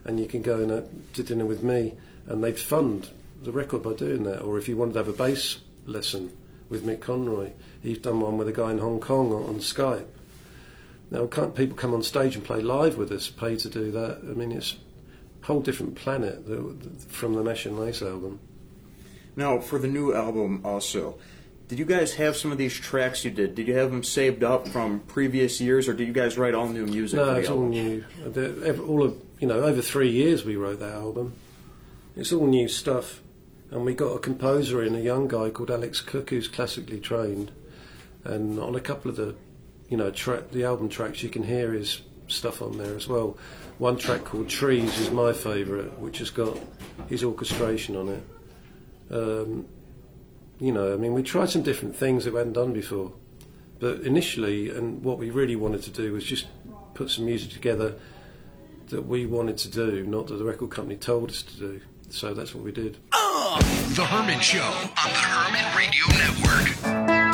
and you can go to dinner with me, and they'd fund the record by doing that. Or if you wanted to have a bass lesson with Mick Conroy, he's done one with a guy in Hong Kong on Skype. Now, can't people come on stage and play live with us, pay to do that? I mean, it's a whole different planet from the Mesh and Lace album. Now, for the new album also, did you guys have some of these tracks you did? Did you have them saved up from previous years, or did you guys write all new music for the album? No, it's all new. Over 3 years we wrote that album. It's all new stuff. And we got a composer in, a young guy called Alex Cook, who's classically trained. And on a couple of the album tracks, you can hear his stuff on there as well. One track called Trees is my favourite, which has got his orchestration on it. We tried some different things that we hadn't done before. But initially, and what we really wanted to do was just put some music together that we wanted to do, not that the record company told us to do. So that's what we did. The Herman Show on the Herman Radio Network.